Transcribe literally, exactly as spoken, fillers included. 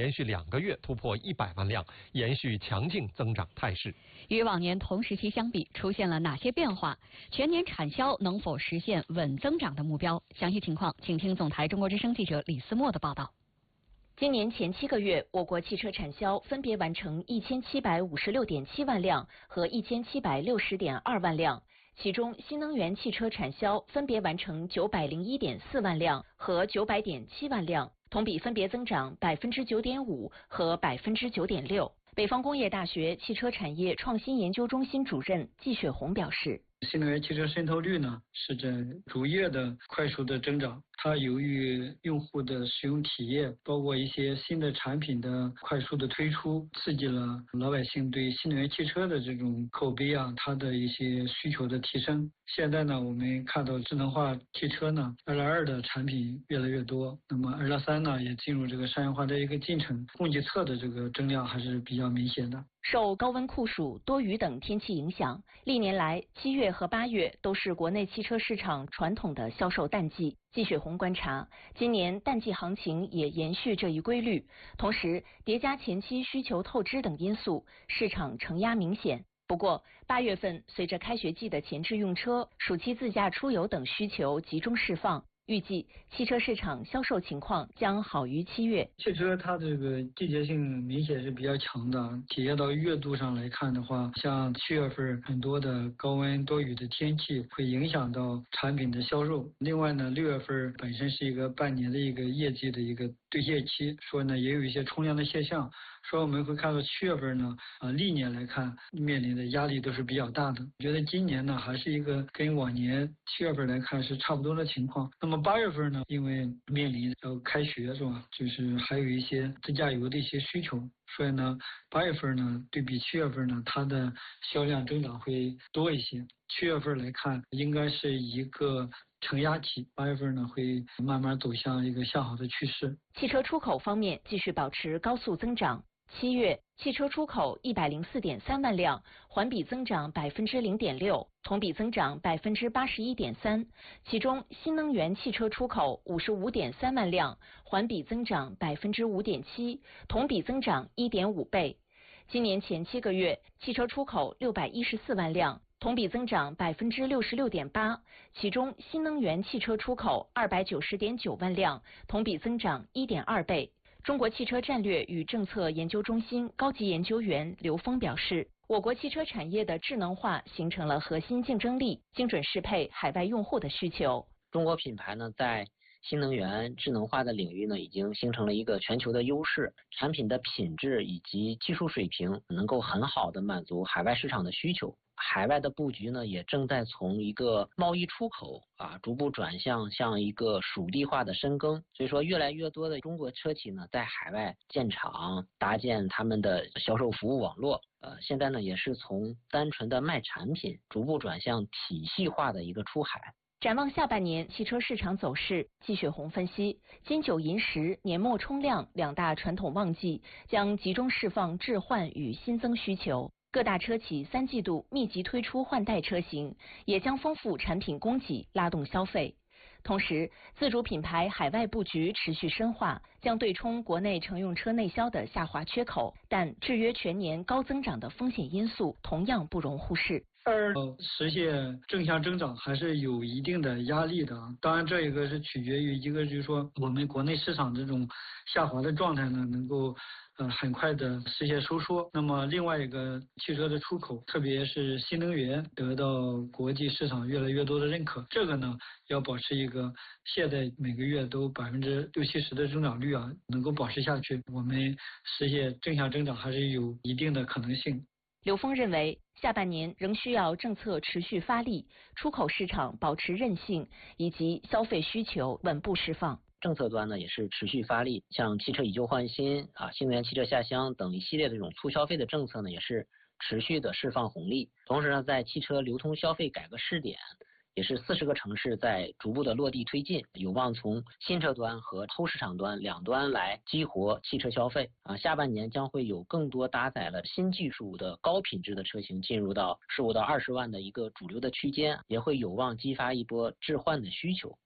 连续两个月突破一百万辆，延续强劲增长态势。 与往年同时期相比，出现了哪些变化？全年产销能否实现稳增长的目标？详细情况，请听总台中国之声记者李思墨的报道。 今年前七个月，我国汽车产销分别完成一千七百五十六点七万辆和一千七百六十点二万辆。其中，新能源汽车产销分别完成九百零一点四万辆和九百点七万辆，同比分别增长百分之九点五和百分之九点六。北方工业大学汽车产业创新研究中心主任季雪红表示， 新能源汽车渗透率呢是在逐月的快速的增长。它由于用户的使用体验，包括一些新的产品的快速的推出，刺激了老百姓对新能源汽车的这种口碑啊，它的一些需求的提升。现在呢，我们看到智能化汽车呢，二点二的产品越来越多，那么二点三呢也进入这个商业化的一个进程，供给侧的这个增量还是比较明显的。 受高温酷暑、多雨等天气影响，历年来七月和八月都是国内汽车市场传统的销售淡季。季雪红观察，今年淡季行情也延续这一规律，同时叠加前期需求透支等因素，市场承压明显。不过，八月份随着开学季的前置用车、暑期自驾出游等需求集中释放，预计汽车市场销售情况将好于七月。 汽车它这个季节性明显是比较强的，体现到月度上来看的话，像七月份很多的高温多雨的天气会影响到产品的销售。另外呢，六月份本身是一个半年的一个业绩的一个兑现期，所以呢也有一些冲量的现象。所以我们会看到七月份呢，啊、呃，历年来看面临的压力都是比较大的。我觉得今年呢还是一个跟往年七月份来看是差不多的情况。那么八月份呢，因为面临要开学是吧，就是还有一些自驾游的一些需求，所以呢，八月份呢对比七月份呢，它的销量增长会多一些。七月份来看，应该是一个承压期，八月份呢会慢慢走向一个向好的趋势。 汽车出口方面继续保持高速增长。七月汽车出口一百零四点三万辆，环比增长百分之零点六，同比增长百分之八十一点三。其中新能源汽车出口五十五点三万辆，环比增长百分之五点七，同比增长一点五倍。今年前七个月，汽车出口六百一十四万辆，同比增长百分之六十六点八。其中新能源汽车出口二百九十点九万辆，同比增长一点二倍。中国汽车战略与政策研究中心高级研究员刘峰表示，我国汽车产业的智能化形成了核心竞争力，精准适配海外用户的需求。 中国品牌呢，在新能源智能化的领域呢，已经形成了一个全球的优势，产品的品质以及技术水平能够很好的满足海外市场的需求。海外的布局呢，也正在从一个贸易出口啊，逐步转向向一个属地化的深耕。所以说，越来越多的中国车企呢，在海外建厂，搭建他们的销售服务网络。呃，现在呢，也是从单纯的卖产品，逐步转向体系化的一个出海。 展望下半年汽车市场走势，季雪红分析，金九银十、年末冲量两大传统旺季将集中释放置换与新增需求。各大车企三季度密集推出换代车型，也将丰富产品供给，拉动消费。同时，自主品牌海外布局持续深化，将对冲国内乘用车内销的下滑缺口，但制约全年高增长的风险因素同样不容忽视。 二实现正向增长还是有一定的压力的，当然这一个是取决于一个就是说我们国内市场这种下滑的状态呢，能够呃很快的实现收缩。那么另外一个汽车的出口，特别是新能源得到国际市场越来越多的认可，这个呢要保持一个现在每个月都百分之六七十的增长率啊，能够保持下去，我们实现正向增长还是有一定的可能性。 刘峰认为，下半年仍需要政策持续发力，出口市场保持韧性，以及消费需求稳步释放。 政策端呢也是持续发力，像汽车以旧换新啊、新能源汽车下乡等一系列的这种促消费的政策呢，也是持续的释放红利。同时呢，在汽车流通消费改革试点，也是四十个城市在逐步的落地推进，有望从新车端和后市场端两端来激活汽车消费啊。下半年将会有更多搭载了新技术的高品质的车型进入到十五到二十万的一个主流的区间，也会有望激发一波置换的需求。